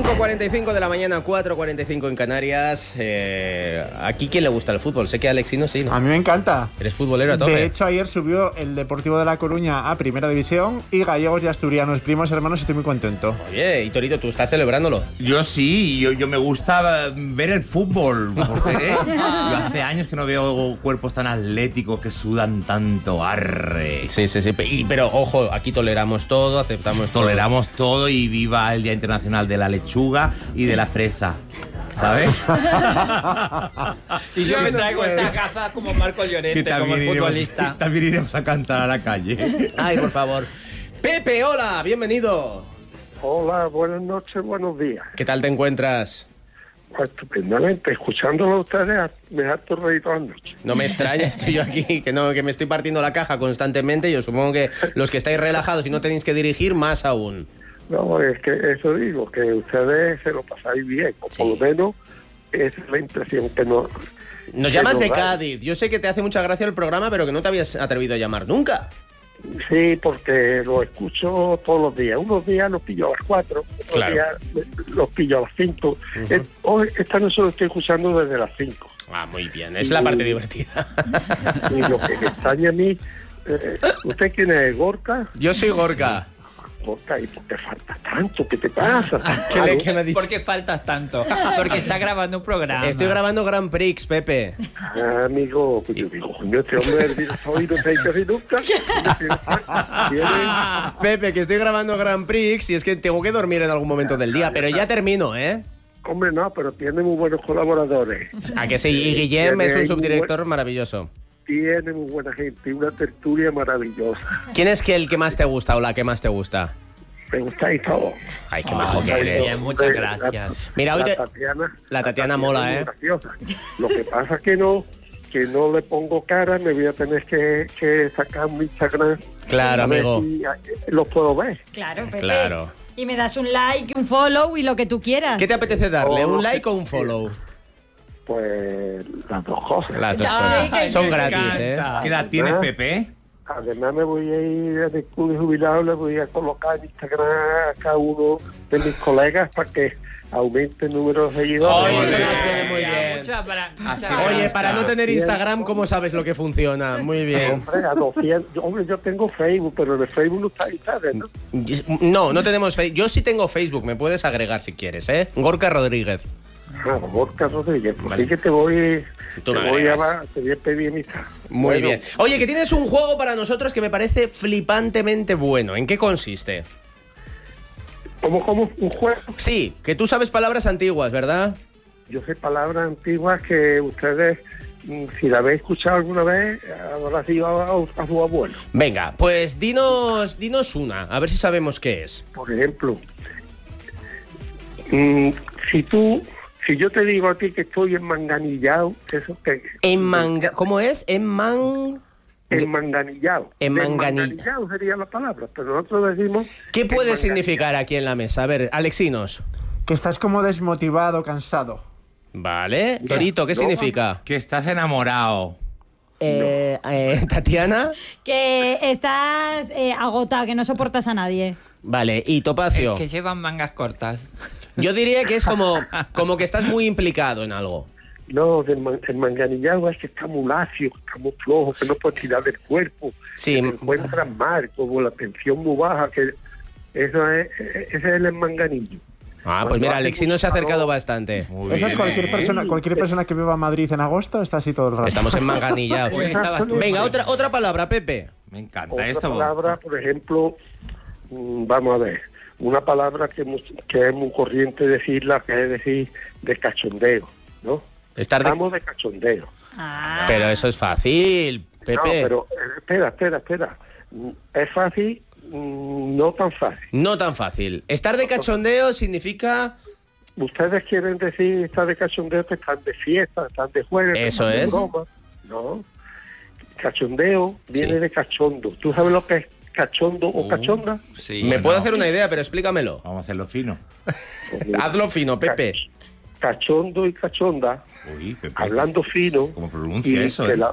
5:45 de la mañana, 4:45 en Canarias. ¿Aquí quién le gusta el fútbol? Sé que a Alexino sí, ¿no? A mí me encanta. Eres futbolero a tope. De hecho, ayer subió el Deportivo de La Coruña a Primera División y gallegos y asturianos, primos hermanos, estoy muy contento. Oye, y Torito, ¿tú estás celebrándolo? Yo sí, yo me gusta ver el fútbol. Porque, yo hace años que no veo cuerpos tan atléticos que sudan tanto. Arre. Sí. Pero ojo, aquí toleramos todo, aceptamos todo. Toleramos todo y viva el Día Internacional de la Lechuga y de la fresa. ¿Sabes? Y yo me traigo esta caza como Marco Llorente, como el futbolista. También iremos a cantar a la calle. Ay, por favor. Pepe, hola, bienvenido. Hola, buenas noches, buenos días. ¿Qué tal te encuentras? Pues estupendamente, escuchándolo a ustedes me harto reír todas las noches. No me extraña, estoy yo aquí, que me estoy partiendo la caja constantemente. Yo supongo que los que estáis relajados y no tenéis que dirigir, más aún. No, es que eso digo, que ustedes se lo pasáis bien, o Sí. por lo menos esa es la impresión que no... Nos llamas de Cádiz. Yo sé que te hace mucha gracia el programa, pero que no te habías atrevido a llamar nunca. Sí, porque lo escucho todos los días. Unos días los pillo a las 4, otros Claro. días los pillo a las 5. Hoy, esta noche lo estoy escuchando desde las 5. Ah, muy bien, es la parte divertida. Y lo que me extraña a mí... ¿usted quién es, Gorka? Yo soy Gorka. Gorka, ¿y por qué falta tanto? ¿Qué te pasa? ¿Qué me ha dicho? ¿Por qué faltas tanto? Porque está grabando un programa. Estoy grabando Grand Prix, Pepe. Amigo, pues yo digo, coño, este hombre hoy no se ha ido casi nunca. Pepe, que estoy grabando Grand Prix y es que tengo que dormir en algún momento del día, pero ya termino, ¿eh? Hombre, no, pero tiene muy buenos colaboradores. ¿A que sí? Y Guillem es un Tiene subdirector maravilloso. Tiene muy buena gente y una tertulia maravillosa. ¿Quién es el que más te gusta o la que más te gusta? Me gustáis todos. Ay, qué majo que eres. Bien, muchas gracias. Mira, hoy La Tatiana mola, es ¿eh? muy graciosa. Lo que pasa es que no le pongo cara, me voy a tener que sacar un Instagram. Claro, a ver amigo. si los puedo ver. Claro, Pepe. Claro. Y me das un like, un follow y lo que tú quieras. ¿Qué te apetece darle? Oh, ¿Un like o un follow? Pues las dos cosas. Las dos Ay, cosas. que Son me gratis, encanta. ¿Qué edad tienes, Pepe? Además me voy a ir al club de jubilados, le voy a colocar en Instagram a cada uno de mis colegas para que aumente el número de seguidores. Oye, eso Ole. nos viene muy bien. Así Oye, me para no tener Instagram, ¿cómo sabes lo que funciona? Muy bien. Hombre, a 200. Hombre, yo tengo Facebook, pero en el Facebook no está ahí, ¿sabes? ¿No? No tenemos Facebook. Yo sí tengo Facebook, me puedes agregar si quieres, ¿eh? Gorka Rodríguez. Ah, Gorka Rodríguez, pues Vale. sí que te voy Tú me a agregas. te voy a pedir amistad. Muy Bueno, bien. Oye, que tienes un juego para nosotros que me parece flipantemente bueno. ¿En qué consiste? ¿Cómo? ¿Un juego? Sí, que tú sabes palabras antiguas, ¿verdad? Yo sé palabras antiguas que ustedes, si la habéis escuchado alguna vez, habrá sido a su abuelo. Venga, pues dinos una, a ver si sabemos qué es. Por ejemplo, si yo te digo a ti que estoy enmanganillado, ¿eso qué es? ¿Cómo es? Enmanganillado. Enmanganillado sería la palabra, pero nosotros decimos... ¿Qué puede enmanganillado. significar aquí en la mesa? A ver, Alexinos. Que estás como desmotivado, cansado. Vale. Torito, ¿qué no, significa? Que estás enamorado. Tatiana. Que estás agotado, que no soportas a nadie. Vale, y Topacio. Que llevan mangas cortas. Yo diría que es como que estás muy implicado en algo. No, enmanganillado es que está muy lacio, está muy flojo, que no puede tirar del cuerpo. Sí. Que se encuentra mal, como la tensión muy baja, que ese es el enmanganillo. Ah, pues mira, Alexino se ha acercado bastante. Muy Eso es bien, cualquier persona que viva en Madrid en agosto está así todo el rato. Estamos enmanganillados. Hoy estabas tú. Venga, otra palabra, Pepe. Me encanta Otra esto. palabra, por ejemplo, vamos a ver, una palabra que es muy corriente decirla, que es decir de cachondeo, ¿no? Estamos de cachondeo. Ah. Pero eso es fácil, Pepe. No, pero espera. Es fácil, no tan fácil. No tan fácil. Estar de cachondeo significa... Ustedes quieren decir estar de cachondeo, que están de fiesta, están de juego, Eso están de es. broma. No. Cachondeo viene Sí. de cachondo. ¿Tú sabes lo que es cachondo o cachonda? Sí, Me no. puedo hacer una idea, pero explícamelo. Vamos a hacerlo fino. Hazlo fino, Pepe. Cachondo y cachonda, Uy, Pepe. hablando fino. ¿Cómo pronuncia eso? que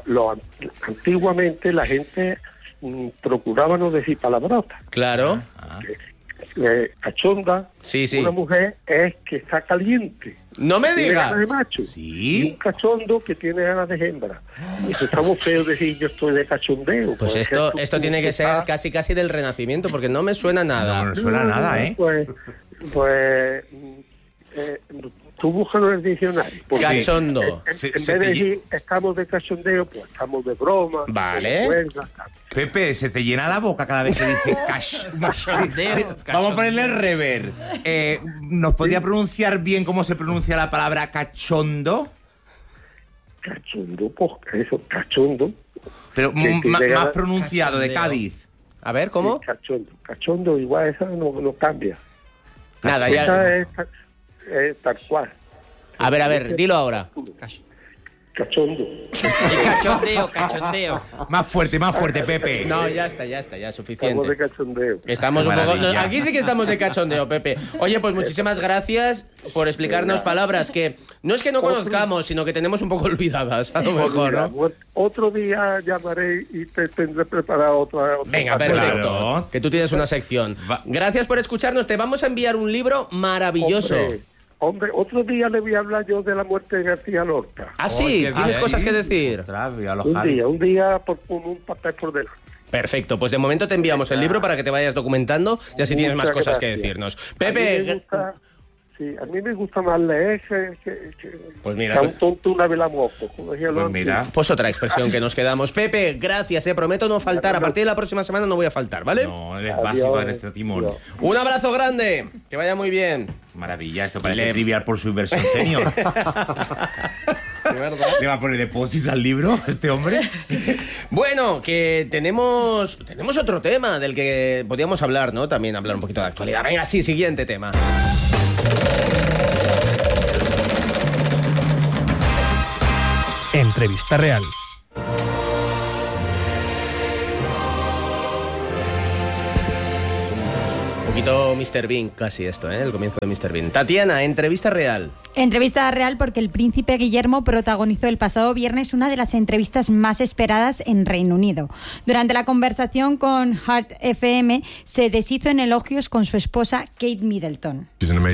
antiguamente la gente procuraba no decir palabrotas. Claro. Ah, cachonda, una mujer es que está caliente. No me digas. Ganas de macho. Sí. Y un cachondo que tiene ganas de hembra. Y eso está muy feo decir yo estoy de cachondeo. Pues esto tiene que ser casi del Renacimiento, porque no me suena nada. No me suena nada, ¿eh? Pues tú búscalo en el diccionario. Cachondo. En vez de decir estamos de cachondeo, pues estamos de broma. Vale. Pepe, se te llena la boca cada vez que dice cachondeo. Vamos a ponerle el rever. ¿Nos podría pronunciar bien cómo se pronuncia la palabra cachondo? Cachondo, pues eso, cachondo. Pero más pronunciado, de Cádiz. A ver, ¿cómo? Sí, cachondo, igual esa no cambia. Nada, ya. Es tal cual. A ver, dilo ahora. Cachondo. Cachondeo. Más fuerte, Pepe. No, ya está, suficiente. Estamos de cachondeo. Estamos un poco. Aquí sí que estamos de cachondeo, Pepe. Oye, pues muchísimas gracias por explicarnos palabras que no es que no conozcamos, sino que tenemos un poco olvidadas, a lo mejor, ¿no? Otro día llamaré y te tendré preparado otra Venga, perfecto. Claro. Que tú tienes una sección. Gracias por escucharnos. Te vamos a enviar un libro maravilloso. Hombre, otro día le voy a hablar yo de la muerte de García Lorca. Ah, sí, ¿tienes cosas que decir? Ostras, un día con un papel por delante. Perfecto, pues de momento te enviamos el libro para que te vayas documentando y así tienes más cosas que decirnos. Pepe... A mí me gusta más leer pues mira, un tonto una vela moco. Pues mira, pues otra expresión que nos quedamos. Pepe, gracias, prometo no faltar. A partir de la próxima semana no voy a faltar, ¿vale? No, eres básico en este timón. Un abrazo grande, que vaya muy bien. Maravilla, esto parece trivial por su inversión senior. ¿Le va a poner depósitos al libro este hombre? Bueno, que tenemos otro tema del que podíamos hablar, ¿no? También hablar un poquito de actualidad. Venga, sí, siguiente tema. Entrevista real. Un poquito Mr. Bean, casi esto, ¿eh? El comienzo de Mr. Bean. Tatiana, entrevista real. Entrevista real porque el príncipe Guillermo protagonizó el pasado viernes una de las entrevistas más esperadas en Reino Unido. Durante la conversación con Heart FM se deshizo en elogios con su esposa Kate Middleton.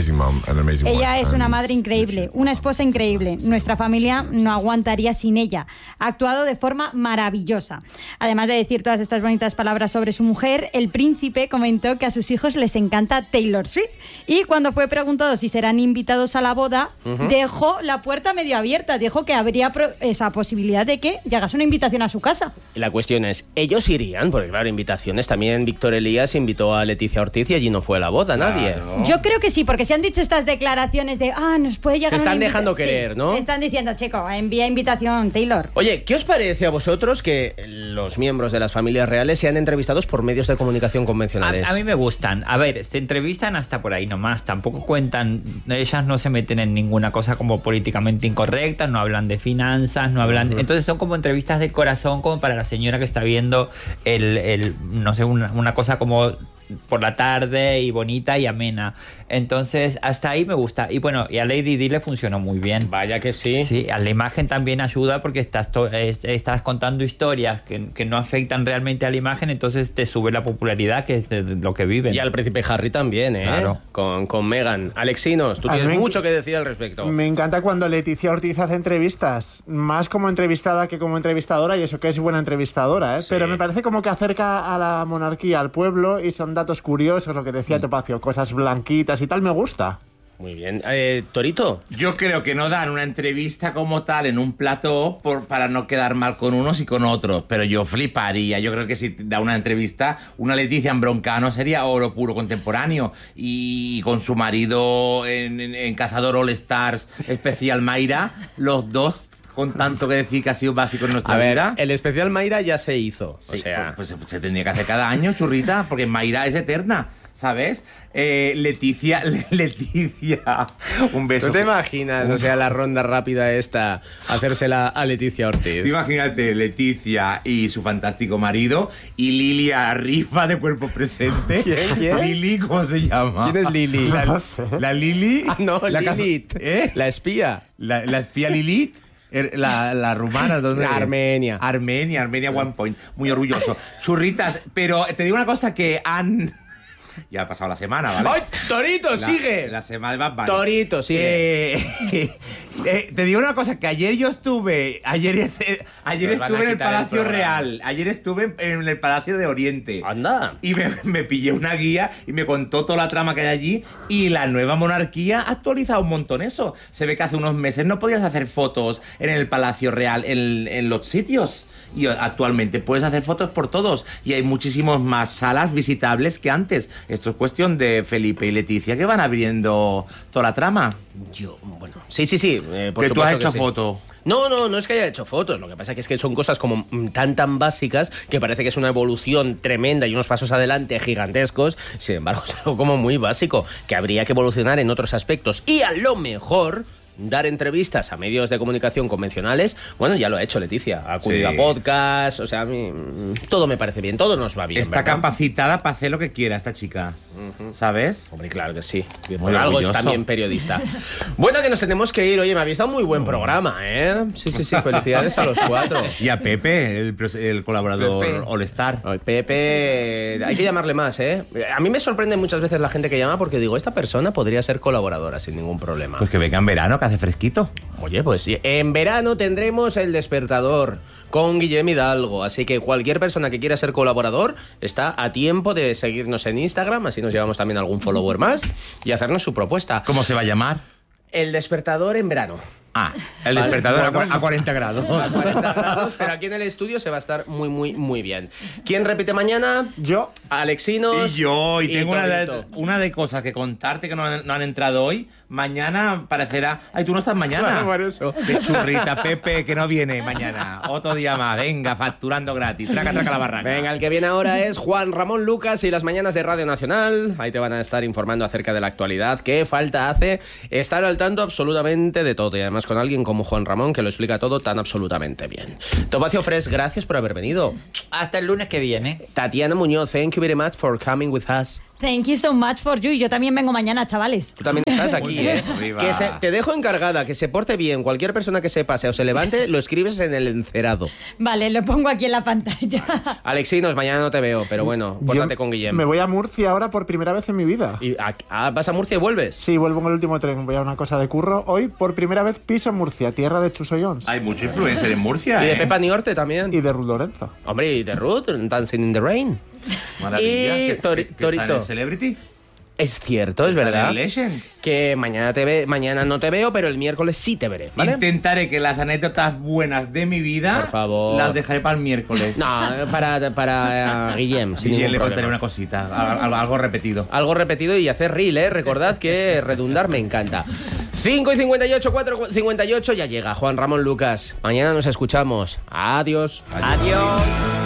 Ella es una madre increíble, una esposa increíble. Nuestra familia no aguantaría sin ella. Ha actuado de forma maravillosa. Además de decir todas estas bonitas palabras sobre su mujer, el príncipe comentó que a sus hijos les encanta Taylor Swift y cuando fue preguntado si serán invitados a la boda, dejó la puerta medio abierta, dijo que habría esa posibilidad de que llegase una invitación a su casa. Y la cuestión es, ¿ellos irían? Porque claro, invitaciones, también Víctor Elías invitó a Leticia Ortiz y allí no fue a la boda nadie. Yo creo que sí, porque se han dicho estas declaraciones de, nos puede llegar se están una dejando querer, ¿no? Están diciendo, chico, envía invitación, Taylor. Oye, ¿qué os parece a vosotros que los miembros de las familias reales sean entrevistados por medios de comunicación convencionales? A mí me gustan. A ver, se entrevistan hasta por ahí nomás, tampoco cuentan, ellas no se meten en ninguna cosa como políticamente incorrecta, no hablan de finanzas, no hablan... Entonces son como entrevistas de corazón, como para la señora que está viendo no sé, una cosa como por la tarde y bonita y amena. Entonces, hasta ahí me gusta. Y bueno, y a Lady Di le funcionó muy bien. Vaya que sí. Sí, a la imagen también ayuda porque estás contando historias que no afectan realmente a la imagen, entonces te sube la popularidad, que es de lo que viven. Y al príncipe Harry también, ¿eh? Claro. Con Meghan. Alexinos, tú tienes mucho que decir al respecto. Me encanta cuando Leticia Ortiz hace entrevistas, más como entrevistada que como entrevistadora, y eso que es buena entrevistadora, ¿eh? Sí. Pero me parece como que acerca a la monarquía, al pueblo, y son datos curiosos, lo que decía Topacio, cosas blanquitas y tal, me gusta. Muy bien. Torito. Yo creo que no dan una entrevista como tal en un plató para no quedar mal con unos y con otros, pero yo fliparía. Yo creo que si da una entrevista, una Leticia en Broncano sería oro puro contemporáneo, y con su marido en Cazador All Stars Especial Mayra, los dos con tanto que decir que ha sido básico en nuestra vida. El especial Mayra ya se hizo. Sí, o sea, pues se tendría que hacer cada año, churrita, porque Mayra es eterna, ¿sabes? Leticia, un beso. ¿Tú te imaginas, o sea, la ronda rápida esta, hacérsela a Leticia Ortiz? Imagínate, Leticia y su fantástico marido, y Lili arriba de Cuerpo Presente. ¿Quién? Lili, ¿cómo se llama? ¿Quién es Lili? La Lili. Ah, no, Lilith. La espía. La espía Lilith. La rumana, ¿dónde es? Armenia, One Point. Muy orgulloso. Churritas, pero te digo una cosa, que Ya ha pasado la semana, ¿vale? ¡Ay, Torito, sigue! La semana de Bad Bunny. Torito, sigue. Te digo una cosa, que ayer yo estuve... Ayer estuve en el Palacio Real. Ayer estuve en el Palacio de Oriente. ¡Anda! Y me pillé una guía y me contó toda la trama que hay allí. Y la nueva monarquía ha actualizado un montón eso. Se ve que hace unos meses no podías hacer fotos en el Palacio Real, en los sitios. Y actualmente puedes hacer fotos por todos. Y hay muchísimas más salas visitables que antes. Esto es cuestión de Felipe y Leticia, que van abriendo toda la trama. Bueno, sí. Por que tú has hecho sí. foto. No es que haya hecho fotos. Lo que pasa es que son cosas como tan básicas que parece que es una evolución tremenda y unos pasos adelante gigantescos. Sin embargo, es algo como muy básico, que habría que evolucionar en otros aspectos. Y a lo mejor dar entrevistas a medios de comunicación convencionales, bueno, ya lo ha hecho Leticia, ha acudido a podcast, o sea, a mí todo me parece bien, todo nos va bien. Está ¿verdad? capacitada para hacer lo que quiera esta chica, ¿sabes? Hombre, claro que sí. Muy Por algo es orgulloso. también periodista. Bueno, que nos tenemos que ir. Oye, me habéis dado muy buen programa, ¿eh? Sí, felicidades a los 4. Y a Pepe, el colaborador Pepe. All Star. Ay, Pepe, hay que llamarle más, ¿eh? A mí me sorprende muchas veces la gente que llama porque digo, esta persona podría ser colaboradora sin ningún problema. Pues que venga en verano, que hace fresquito. Oye, pues sí, en verano tendremos El Despertador con Guillem Hidalgo, así que cualquier persona que quiera ser colaborador está a tiempo de seguirnos en Instagram, así nos llevamos también algún follower más y hacernos su propuesta. ¿Cómo se va a llamar? El Despertador en verano. Ah, el despertador a 40 grados. A 40 grados, pero aquí en el estudio se va a estar muy bien. ¿Quién repite mañana? Yo. Alexinos. Y yo, y tengo Torito. una de cosas que contarte que no han entrado hoy. Mañana parecerá... Ay, tú no estás mañana. Claro, por eso. De churrita, Pepe, que no viene mañana. Otro día más, venga, facturando gratis. Traca la barraca. Venga, el que viene ahora es Juan Ramón Lucas y las mañanas de Radio Nacional. Ahí te van a estar informando acerca de la actualidad. ¿Qué falta hace estar al tanto absolutamente de todo? Y además con alguien como Juan Ramón que lo explica todo tan absolutamente bien. Topacio Fresh, gracias por haber venido. Hasta el lunes que viene. Tatiana Muñoz, thank you very much for coming with us. Thank you so much for you. Yo también vengo mañana, chavales. Tú también estás aquí, Muy bien, ¿eh? arriba. Te dejo encargada, que se porte bien. Cualquier persona que se pase o se levante, lo escribes en el encerado. Vale, lo pongo aquí en la pantalla. Alexinos, mañana no te veo, pero bueno, pórtate con Guillem. Me voy a Murcia ahora por primera vez en mi vida. ¿Y vas a Murcia y vuelves? Sí, vuelvo en el último tren. Voy a una cosa de curro. Hoy, por primera vez, piso en Murcia, tierra de Chuso Jones. Hay mucho influencer en Murcia, Y de ¿eh? Pepa Niorte también. Y de Ruth Lorenzo. Hombre, y de Ruth, Dancing in the Rain. Maravilla. Y que está Torito. en Celebrity. Es cierto, es Está verdad. en Legends. Que mañana no te veo, pero el miércoles sí te veré, ¿vale? Intentaré que las anécdotas buenas de mi vida Por favor. las dejaré para el miércoles. No, para Guillem, sin Y ningún le problema. contaré una cosita, algo repetido. Algo repetido y hacer reel, ¿eh? Recordad que redundar me encanta. 5:58, 4:58, ya llega Juan Ramón Lucas. Mañana nos escuchamos. Adiós. Adiós.